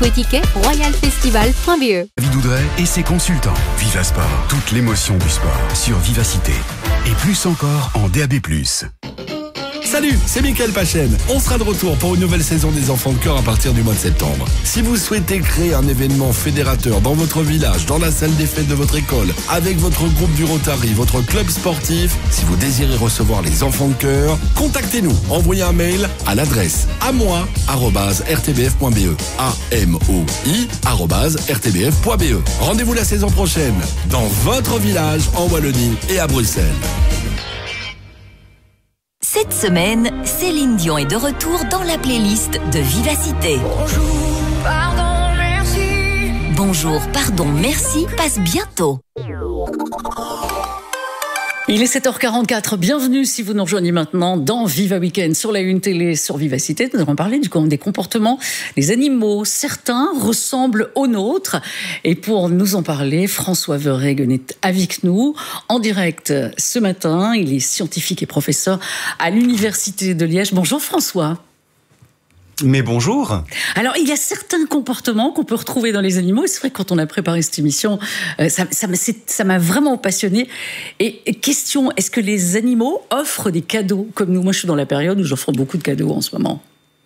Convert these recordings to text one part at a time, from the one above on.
Ticket royalfestival.be. David Oudret et ses consultants. Viva Sport, toute l'émotion du sport sur Vivacité. Et plus encore en DAB+. Salut, c'est Mickaël Pachen. On sera de retour pour une nouvelle saison des Enfants de Cœur à partir du mois de septembre. Si vous souhaitez créer un événement fédérateur dans votre village, dans la salle des fêtes de votre école, avec votre groupe du Rotary, votre club sportif, si vous désirez recevoir les Enfants de Cœur, contactez-nous. Envoyez un mail à l'adresse amoi@rtbf.be. amoi@rtbf.be. Rendez-vous la saison prochaine dans votre village en Wallonie et à Bruxelles. Cette semaine, Céline Dion est de retour dans la playlist de Vivacité. Bonjour, pardon, merci. Bonjour, pardon, merci passe bientôt. Il est 7h44, bienvenue si vous nous rejoignez maintenant dans Viva Weekend sur la Une Télé, sur Vivacité. Nous allons parler des comportements des animaux. Certains ressemblent aux nôtres. Et pour nous en parler, François Verhaegen est avec nous en direct ce matin. Il est scientifique et professeur à l'Université de Liège. Bonjour François. Mais bonjour. Alors, il y a certains comportements qu'on peut retrouver dans les animaux. Et c'est vrai que quand on a préparé cette émission, ça m'a vraiment passionné. Et question, est-ce que les animaux offrent des cadeaux comme nous ? Moi, je suis dans la période où j'offre beaucoup de cadeaux en ce moment.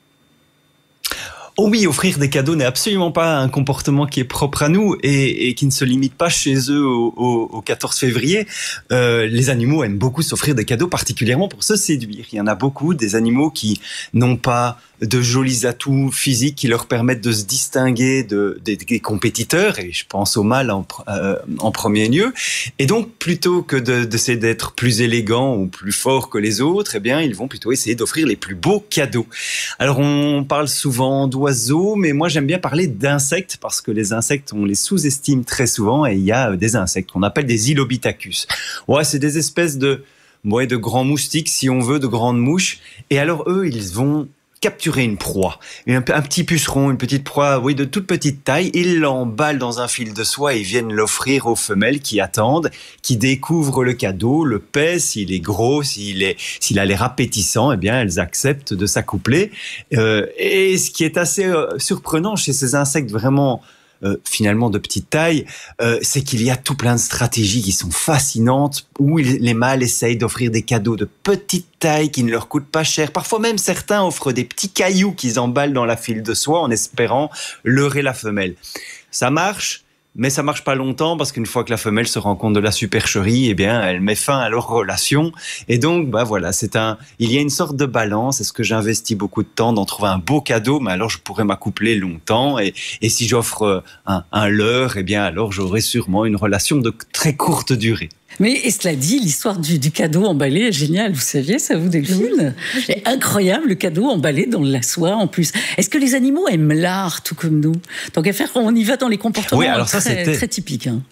Oh oui, offrir des cadeaux n'est absolument pas un comportement qui est propre à nous et qui ne se limite pas chez eux au 14 février. Les animaux aiment beaucoup s'offrir des cadeaux, particulièrement pour se séduire. Il y en a beaucoup, des animaux qui n'ont pas de jolis atouts physiques qui leur permettent de se distinguer des compétiteurs, et je pense au mâle en premier lieu. Et donc, plutôt que d'essayer d'être plus élégant ou plus fort que les autres, eh bien, ils vont plutôt essayer d'offrir les plus beaux cadeaux. Alors, on parle souvent d'oiseaux, mais moi, j'aime bien parler d'insectes, parce que les insectes, on les sous-estime très souvent, et il y a des insectes qu'on appelle des Hylobitacus. Ouais, c'est des espèces de grands moustiques, si on veut, de grandes mouches. Et alors, eux, ils vont capturer une proie, un petit puceron, une petite proie, de toute petite taille. Ils l'emballent dans un fil de soie et viennent l'offrir aux femelles qui attendent, qui découvrent le cadeau, le pèsent. S'il est gros, s'il a l'air appétissant, eh bien, elles acceptent de s'accoupler. Et ce qui est assez surprenant chez ces insectes vraiment finalement de petite taille, c'est qu'il y a tout plein de stratégies qui sont fascinantes où les mâles essayent d'offrir des cadeaux de petite taille qui ne leur coûtent pas cher. Parfois même certains offrent des petits cailloux qu'ils emballent dans la file de soie en espérant leurrer la femelle. Ça marche, mais ça marche pas longtemps parce qu'une fois que la femelle se rend compte de la supercherie, eh bien, elle met fin à leur relation. Et donc, voilà, il y a une sorte de balance. Est-ce que j'investis beaucoup de temps d'en trouver un beau cadeau? Mais alors, je pourrais m'accoupler longtemps. Et si j'offre un leurre, eh bien, alors j'aurai sûrement une relation de très courte durée. Mais et cela dit, l'histoire du cadeau emballé est géniale. Vous saviez ça, vous, Delphine? C'est incroyable, le cadeau emballé dans la soie, en plus. Est-ce que les animaux aiment l'art, tout comme nous? Tant qu'à faire, on y va dans les comportements très typiques. Hein.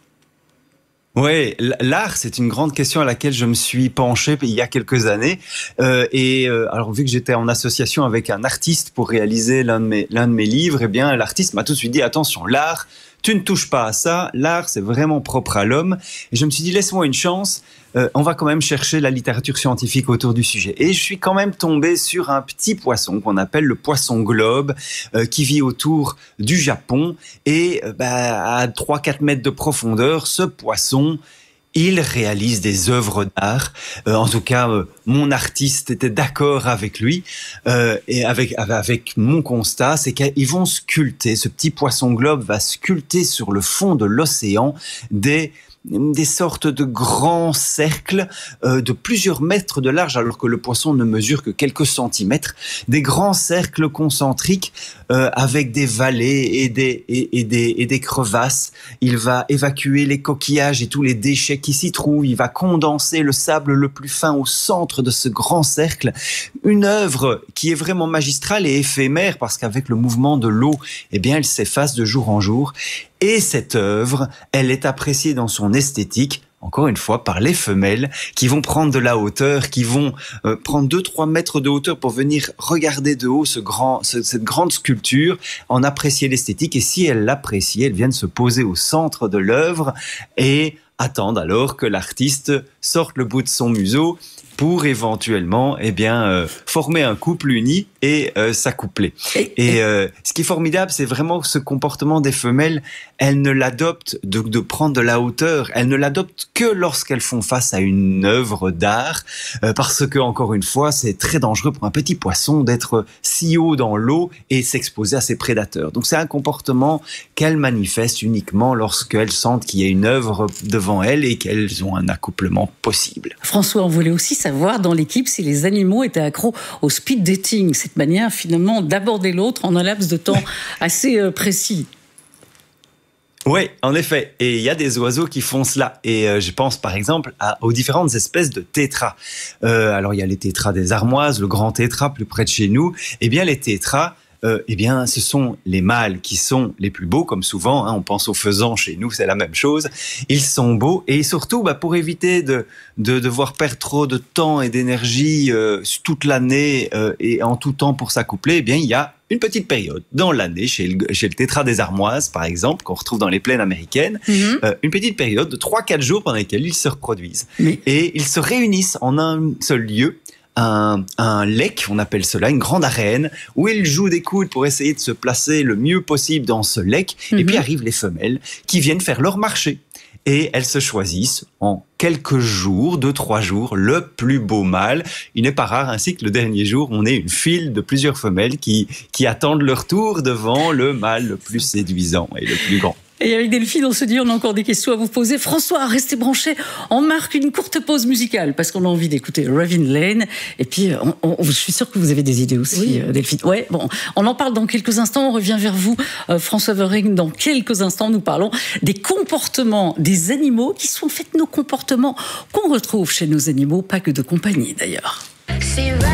Oui, l'art, c'est une grande question à laquelle je me suis penché il y a quelques années. Alors, vu que j'étais en association avec un artiste pour réaliser l'un de mes livres, eh bien, l'artiste m'a tout de suite dit, attention, l'art, tu ne touches pas à ça, l'art c'est vraiment propre à l'homme. Et je me suis dit, laisse-moi une chance, on va quand même chercher la littérature scientifique autour du sujet. Et je suis quand même tombé sur un petit poisson qu'on appelle le poisson globe, qui vit autour du Japon. Et à 3-4 mètres de profondeur, ce poisson, il réalise des œuvres d'art. En tout cas, mon artiste était d'accord avec lui et avec mon constat, c'est qu'ils vont sculpter. Ce petit poisson globe va sculpter sur le fond de l'océan des sortes de grands cercles de plusieurs mètres de large, alors que le poisson ne mesure que quelques centimètres, des grands cercles concentriques avec des vallées et des crevasses. Il va évacuer les coquillages et tous les déchets qui s'y trouvent. Il va condenser le sable le plus fin au centre de ce grand cercle. Une œuvre qui est vraiment magistrale et éphémère parce qu'avec le mouvement de l'eau, eh bien, elle s'efface de jour en jour. Et cette œuvre, elle est appréciée dans son esthétique, encore une fois, par les femelles qui vont prendre de la hauteur, qui vont prendre 2-3 mètres de hauteur pour venir regarder de haut cette grande sculpture, en apprécier l'esthétique. Et si elles l'apprécient, elles viennent se poser au centre de l'œuvre et attendent alors que l'artiste sorte le bout de son museau pour éventuellement former un couple uni et s'accoupler. Et ce qui est formidable, c'est vraiment ce comportement des femelles. Elles ne l'adoptent de prendre de la hauteur. Elles ne l'adoptent que lorsqu'elles font face à une œuvre d'art, parce que encore une fois, c'est très dangereux pour un petit poisson d'être si haut dans l'eau et s'exposer à ses prédateurs. Donc c'est un comportement qu'elles manifestent uniquement lorsqu'elles sentent qu'il y a une œuvre devant elles et qu'elles ont un accouplement possible. François, on voulait aussi savoir dans l'équipe si les animaux étaient accros au speed dating, cette manière finalement d'aborder l'autre en un laps de temps assez précis. Oui, en effet. Et il y a des oiseaux qui font cela. Et je pense par exemple aux différentes espèces de tétras. Alors il y a les tétras des Armoises, le grand tétra plus près de chez nous. Eh bien les tétras, ce sont les mâles qui sont les plus beaux, comme souvent, on pense aux faisans chez nous, c'est la même chose. Ils sont beaux et surtout, pour éviter de devoir perdre trop de temps et d'énergie toute l'année et en tout temps pour s'accoupler, il y a une petite période dans l'année, chez le tétra des Armoises, par exemple, qu'on retrouve dans les plaines américaines, une petite période de 3-4 jours pendant lesquels ils se reproduisent. Et ils se réunissent en un seul lieu, un lek, on appelle cela, une grande arène, où ils jouent des coudes pour essayer de se placer le mieux possible dans ce lek. Et puis arrivent les femelles qui viennent faire leur marché. Et elles se choisissent en quelques jours, 2-3 jours, le plus beau mâle. Il n'est pas rare ainsi que le dernier jour, on ait une file de plusieurs femelles qui attendent leur tour devant le mâle le plus séduisant et le plus grand. Et avec Delphine, on se dit, on a encore des questions à vous poser. François, restez branchés. On marque une courte pause musicale parce qu'on a envie d'écouter Ravin Lane. Et puis, je suis sûre que vous avez des idées aussi, Delphine. Ouais, bon, on en parle dans quelques instants. On revient vers vous, François Verhegen. Dans quelques instants, nous parlons des comportements des animaux qui sont en fait nos comportements qu'on retrouve chez nos animaux, pas que de compagnie d'ailleurs.